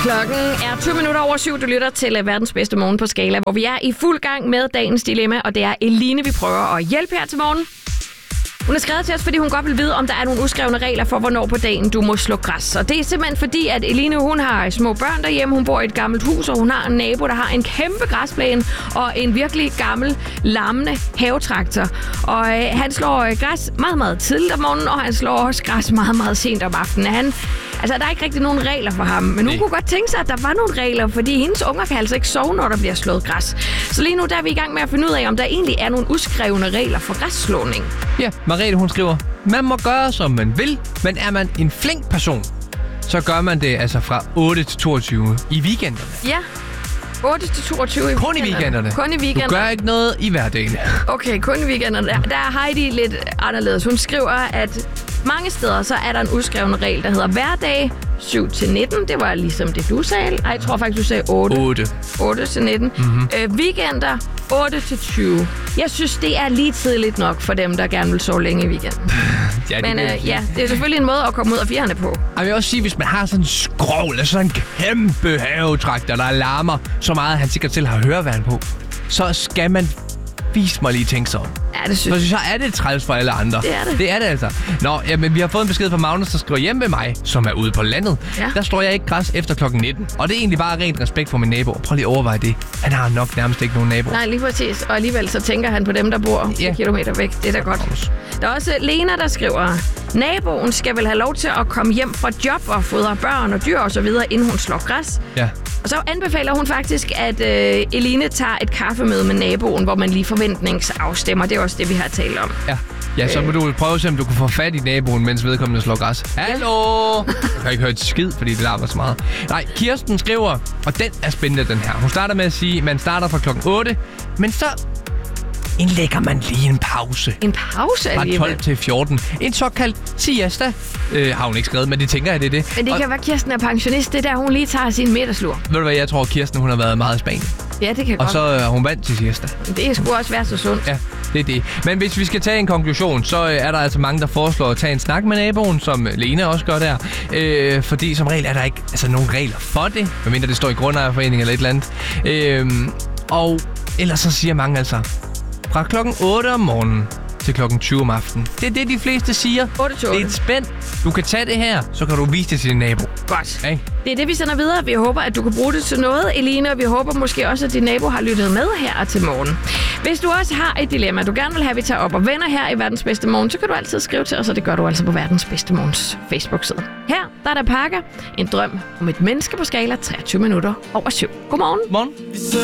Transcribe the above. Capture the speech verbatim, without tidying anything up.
Klokken er tyve minutter over syv. Du lytter til verdens bedste morgen på Skala, hvor vi er i fuld gang med dagens dilemma, og det er Eline, vi prøver at hjælpe her til morgen. Hun har skrevet til os, fordi hun godt vil vide, om der er nogle uskrevne regler for, hvornår på dagen du må slå græs. Og det er simpelthen fordi, at Eline, hun har små børn derhjemme. Hun bor i et gammelt hus, og hun har en nabo, der har en kæmpe græsplæne og en virkelig gammel, larmende havetraktor. Og øh, han slår øh, græs meget, meget tidligt om morgenen, og han slår også græs meget, meget sent om aftenen. Han, altså, der er ikke rigtig nogen regler for ham. Men hun kunne godt tænke sig, at der var nogle regler, fordi hendes unger kan altså ikke sove, når der bliver slået græs. Så lige nu der er vi i gang med at finde ud af, om der egentlig er nogle uskrevne regler for græsslåning. Ja, Marete, hun skriver, man må gøre, som man vil, men er man en flink person, så gør man det altså fra otte til toogtyve i weekenderne. Ja, otte til toogtyve i Kun weekenderne. i weekenderne. Kun i weekenderne. Du gør ikke noget i hverdagen. Okay, kun i weekenderne. Der, der er Heidi lidt anderledes. Hun skriver, at mange steder så er der en udskreven regel, der hedder hverdag syv til nitten. Det var ligesom det, du sagde. Ej, jeg tror faktisk, du sagde otte. otte. otte til nitten. Mm-hmm. Øh, weekender otte til tyve. Jeg synes, det er lige tidligt nok for dem, der gerne vil sove længe i weekenden. Ja, Men øh, ja, det er selvfølgelig en måde at komme ud af fjerne på. Jeg vil også sige, hvis man har sådan en skrovl, altså sådan en kæmpe havetraktor, der larmer så meget, at han sikkert selv har høreværn på, så skal man vise mig lige tænke sig om. Ja, det synes Så, så er det træls for alle andre. Det er det. Det er det altså. Nå, jamen, vi har fået en besked fra Magnus, der skriver hjemme med mig, som er ude på landet. Ja. Der står jeg ikke græs efter klokken nitten. Og det er egentlig bare rent respekt for min nabo. Prøv lige at overveje det. Han har nok nærmest ikke nogen naboer. Nej, lige præcis. Og alligevel så tænker han på dem, der bor Ja. ja. kilometer væk. Det er da godt. Der er også Lena, der skriver, naboen skal vel have lov til at komme hjem fra job og fodre børn og dyr og så videre, inden hun slår græs. Ja. Og så anbefaler hun faktisk, at øh, Eline tager et kaffemøde med naboen, hvor man lige forventningsafstemmer. Det er også det, vi har talt om. Ja. Ja, så må du prøve at se, om du kan få fat i naboen, mens vedkommende slår græs. Hallo! Jeg kan ikke høre et skid, fordi det larmer så meget. Nej, Kirsten skriver, og den er spændende, den her. Hun starter med at sige, at man starter fra klokken otte, men så indlægger man lige en pause. En pause Fra alligevel. tolv til fjorten. En såkaldt siesta. Øh, har hun ikke skrevet, men det tænker jeg, det er det. Men det og, kan være, Kirsten er pensionist. Det er der, hun lige tager sin middagslur. Ved du hvad, jeg tror, Kirsten hun har været meget i Spanien. Ja, det kan Og godt. så er hun vant til siesta. Det er sgu også være så sundt. Ja, det er det. Men hvis vi skal tage en konklusion, så øh, er der altså mange, der foreslår at tage en snak med naboen, som Lena også gør der. Øh, fordi som regel er der ikke altså, nogen regler for det, medmindre det står i grundejerforening eller et eller andet. Øh, og ellers så siger mange altså, fra klokken otte om morgenen til klokken tyve om aftenen. Det er det, de fleste siger. otte til Det er otte. et spænd. Du kan tage det her, så kan du vise det til din nabo. Godt. Okay? Det er det, vi sender videre. Vi håber, at du kan bruge det til noget, Eline, og vi håber måske også, at din nabo har lyttet med her til morgen. Hvis du også har et dilemma, du gerne vil have, vi tager op og vender her i Verdens Bedste Morgen, så kan du altid skrive til os, og det gør du altså på Verdens Bedste Morgens Facebook-side. Her der er der pakker. En drøm om et menneske på skala treogtyve minutter over syv. Godmorgen. Morgen.